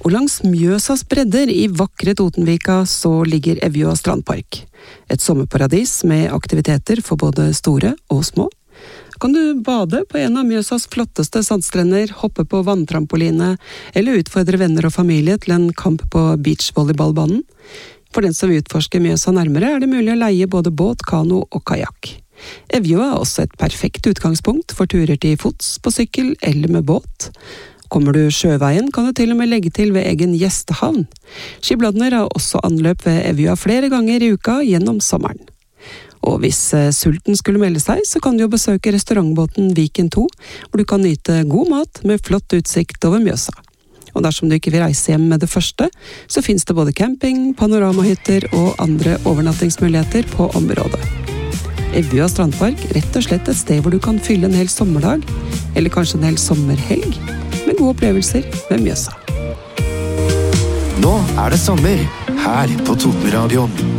Og langs Mjøsas bredder i vakre Totenvika så ligger Evja strandpark. Et sommerparadis med aktiviteter for både store og små. Kan du bade på en av Mjøsas flotteste sandstrender, hoppe på vanntrampoline, eller utfordre venner og familie til en kamp på beachvolleyballbanen? For den som utforsker Mjøsa nærmere, er det mulig å leie både båt, kano og kajak. Evja er også et perfekt utgangspunkt for turer til fots, på sykkel eller med båt. Kommer du sjøveien, kan du til og med legge til ved egen gjestehavn. Skibladner har også anløp ved Evja flere ganger i uka gjennom sommeren. Og hvis sulten skulle melde seg, så kan du jo besøke restaurantbåten Viken 2, hvor du kan nyte god mat med flott utsikt over Mjøsa. Og dersom du ikke vil reise hjem med det første, så finnes det både camping, panoramahytter og andre overnattingsmuligheter på området. Evja strandpark, rett og slett et sted hvor du kan fylle en hel sommerdag, eller kanskje en hel sommerhelg, med gode opplevelser ved Mjøsa. Nå er det sommer, her på Totenradioen.